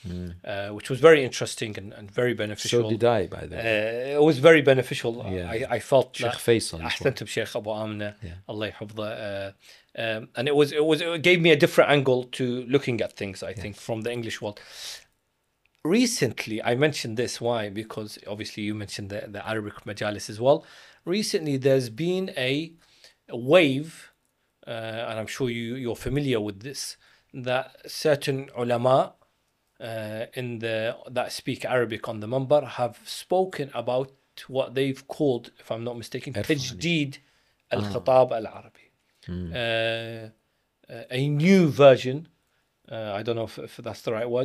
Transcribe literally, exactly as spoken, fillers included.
mm. uh, which was very interesting and, and very beneficial. So did I, by the way. Uh, it was very beneficial. Yeah. I, I felt Sheikh that Faisal. أحسنت بشيخ أبو آمنة Yeah. الله يحفظه. Uh, um, and it was it was it gave me a different angle to looking at things, I think, from the English world. Recently, I mentioned this. Why? Because obviously you mentioned the, the Arabic majalis as well. Recently, there's been a, a wave, uh, and I'm sure you, you're familiar with this, that certain ulama uh, in the that speak Arabic on the Mambar have spoken about what they've called, if I'm not mistaken, تجديد الخطاب العربي. Uh, a new version, uh, I don't know if, if that's the right word,